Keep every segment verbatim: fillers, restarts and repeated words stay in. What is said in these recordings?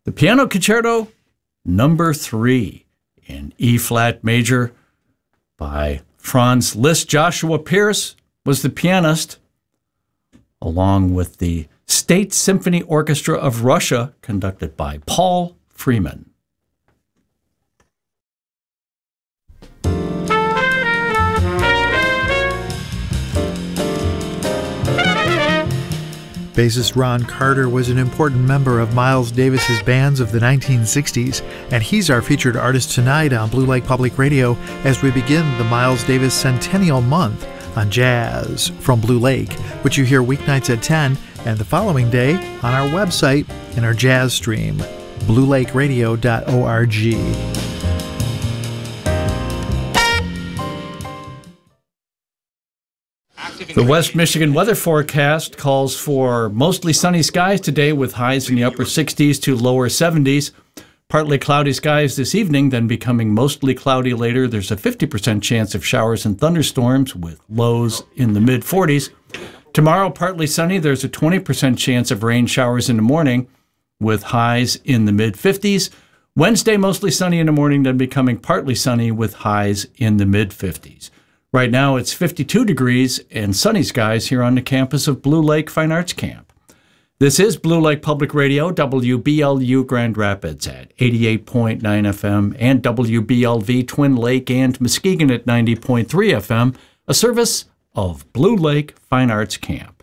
The Piano Concerto number three in E-flat major by Franz Liszt. Joshua Pierce was the pianist, along with the State Symphony Orchestra of Russia, conducted by Paul Freeman. Bassist Ron Carter was an important member of Miles Davis's bands of the nineteen sixties, and he's our featured artist tonight on Blue Lake Public Radio as we begin the Miles Davis Centennial Month on Jazz from Blue Lake, which you hear weeknights at ten and the following day on our website in our jazz stream, blue lake radio dot org. The West Michigan weather forecast calls for mostly sunny skies today with highs in the upper sixties to lower seventies. Partly cloudy skies this evening, then becoming mostly cloudy later. There's a fifty percent chance of showers and thunderstorms with lows in the mid forties. Tomorrow, partly sunny. There's a twenty percent chance of rain showers in the morning with highs in the mid fifties. Wednesday, mostly sunny in the morning, then becoming partly sunny with highs in the mid fifties. Right now, it's fifty-two degrees and sunny skies here on the campus of Blue Lake Fine Arts Camp. This is Blue Lake Public Radio, W B L U Grand Rapids at eighty-eight point nine F M and W B L V Twin Lake and Muskegon at ninety point three F M, a service of Blue Lake Fine Arts Camp.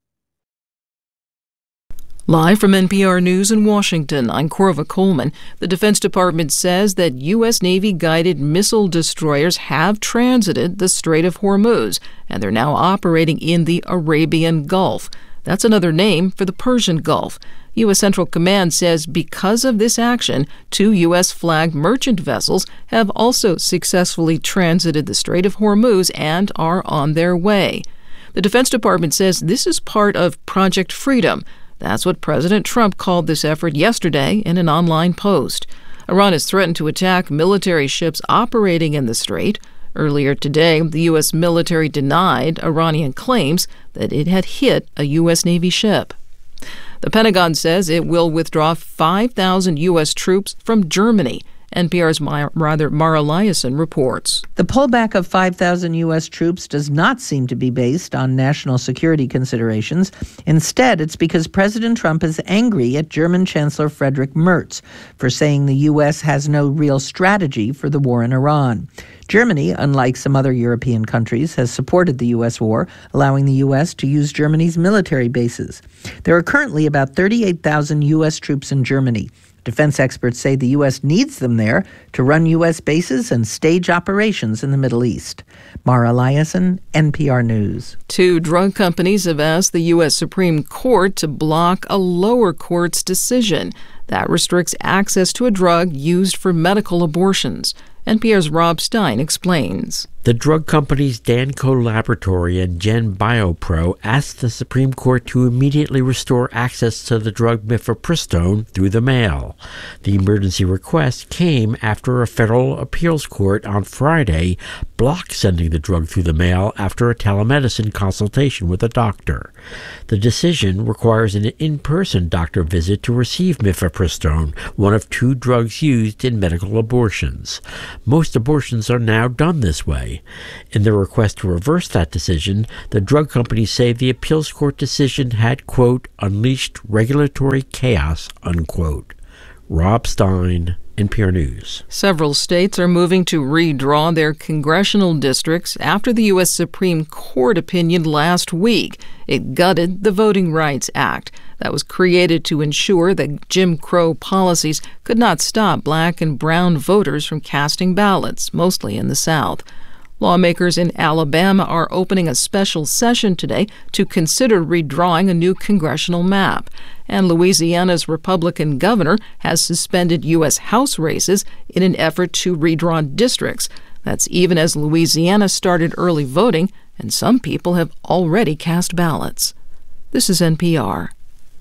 Live from N P R News in Washington, I'm Corva Coleman. The Defense Department says that U S Navy-guided missile destroyers have transited the Strait of Hormuz, and they're now operating in the Arabian Gulf. That's another name for the Persian Gulf. U S Central Command says because of this action, two U S-flagged merchant vessels have also successfully transited the Strait of Hormuz and are on their way. The Defense Department says this is part of Project Freedom. That's what President Trump called this effort yesterday in an online post. Iran has threatened to attack military ships operating in the strait. Earlier today, the U S military denied Iranian claims that it had hit a U S Navy ship. The Pentagon says it will withdraw five thousand U S troops from Germany. N P R's Mar- rather Mara Liasson reports. The pullback of five thousand U S troops does not seem to be based on national security considerations. Instead, it's because President Trump is angry at German Chancellor Friedrich Merz for saying the U S has no real strategy for the war in Iran. Germany, unlike some other European countries, has supported the U S war, allowing the U S to use Germany's military bases. There are currently about thirty-eight thousand U S troops in Germany. Defense experts say the U S needs them there to run U S bases and stage operations in the Middle East. Mara Liasson, N P R News. Two drug companies have asked the U S Supreme Court to block a lower court's decision that restricts access to a drug used for medical abortions. N P R's Rob Stein explains. The drug companies Danco Laboratory and Gen Biopro asked the Supreme Court to immediately restore access to the drug mifepristone through the mail. The emergency request came after a federal appeals court on Friday blocked sending the drug through the mail after a telemedicine consultation with a doctor. The decision requires an in-person doctor visit to receive mifepristone, one of two drugs used in medical abortions. Most abortions are now done this way. In their request to reverse that decision, the drug companies say the appeals court decision had, quote, unleashed regulatory chaos, unquote. Rob Stein, N P R News. Several states are moving to redraw their congressional districts after the U S Supreme Court opinion last week. It gutted the Voting Rights Act that was created to ensure that Jim Crow policies could not stop black and brown voters from casting ballots, mostly in the South. Lawmakers in Alabama are opening a special session today to consider redrawing a new congressional map. And Louisiana's Republican governor has suspended U S House races in an effort to redraw districts. That's even as Louisiana started early voting, and some people have already cast ballots. This is N P R.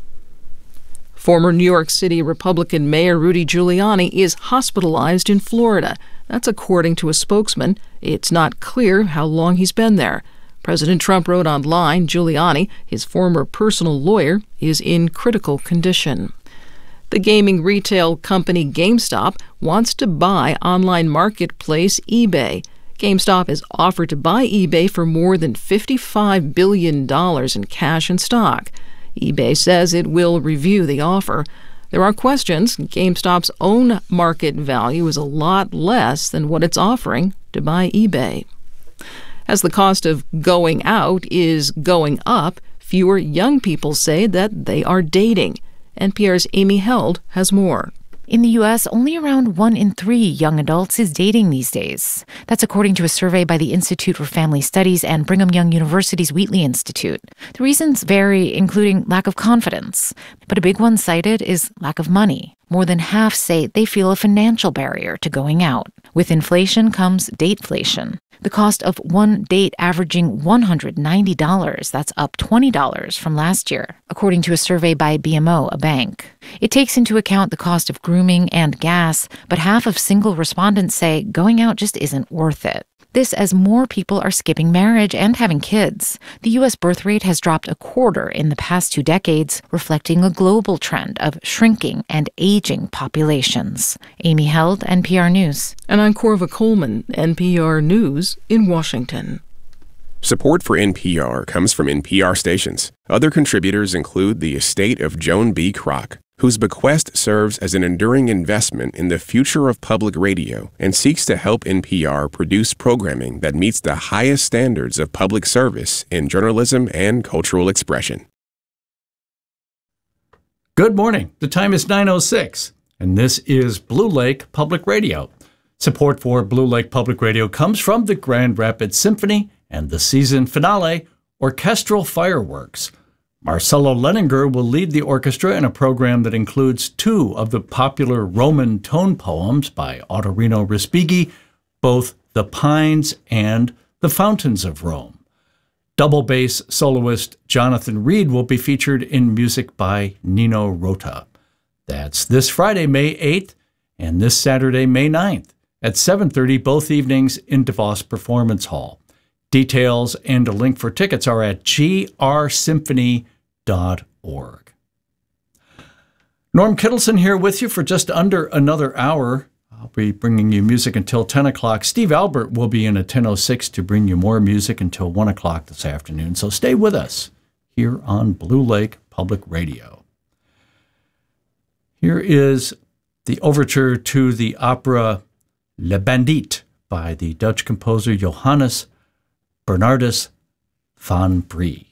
Former New York City Republican Mayor Rudy Giuliani is hospitalized in Florida. That's according to a spokesman. It's not clear how long he's been there. President Trump wrote online Giuliani, his former personal lawyer, is in critical condition. The gaming retail company GameStop wants to buy online marketplace eBay. GameStop has offered to buy eBay for more than fifty-five billion dollars in cash and stock. eBay says it will review the offer. There are questions. GameStop's own market value is a lot less than what it's offering to buy eBay. As the cost of going out is going up, fewer young people say that they are dating. N P R's Amy Held has more. In the U S, only around one in three young adults is dating these days. That's according to a survey by the Institute for Family Studies and Brigham Young University's Wheatley Institute. The reasons vary, including lack of confidence. But a big one cited is lack of money. More than half say they feel a financial barrier to going out. With inflation comes dateflation. The cost of one date averaging one hundred ninety dollars. That's up twenty dollars from last year, according to a survey by B M O, a bank. It takes into account the cost of grooming and gas, but half of single respondents say going out just isn't worth it. This as more people are skipping marriage and having kids. The U S birth rate has dropped a quarter in the past two decades, reflecting a global trend of shrinking and aging populations. Amy Held, N P R News. And I'm Corva Coleman, N P R News in Washington. Support for N P R comes from N P R stations. Other contributors include the estate of Joan B. Kroc, whose bequest serves as an enduring investment in the future of public radio and seeks to help N P R produce programming that meets the highest standards of public service in journalism and cultural expression. Good morning. The time is nine oh six, and this is Blue Lake Public Radio. Support for Blue Lake Public Radio comes from the Grand Rapids Symphony and the season finale, Orchestral Fireworks. Marcelo Leninger will lead the orchestra in a program that includes two of the popular Roman tone poems by Ottorino Respighi, both The Pines and The Fountains of Rome. Double bass soloist Jonathan Reed will be featured in music by Nino Rota. That's this Friday, May eighth, and this Saturday, May ninth, at seven thirty, both evenings in DeVos Performance Hall. Details and a link for tickets are at g r symphony dot org. Norm Kittleson here with you for just under another hour. I'll be bringing you music until ten o'clock. Steve Albert will be in at ten oh six to bring you more music until one o'clock this afternoon. So stay with us here on Blue Lake Public Radio. Here is the overture to the opera Le Bandit by the Dutch composer Johannes Bernardus van Brie.